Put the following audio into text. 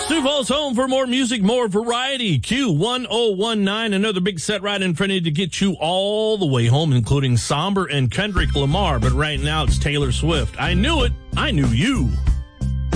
Sioux Falls home for more music, more variety. Q1019, another big set right in front of you to get you all the way home, including Somber and Kendrick Lamar. But right now it's Taylor Swift. I knew it. I knew you.